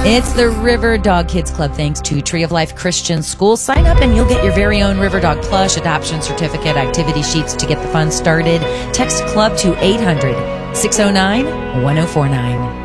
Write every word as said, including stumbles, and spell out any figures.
It's the River Dog Kids Club. Thanks to Tree of Life Christian School. Sign up and you'll get your very own River Dog plush, adoption certificate, activity sheets to get the fun started. Text club to eight hundred, six oh nine, one oh four nine.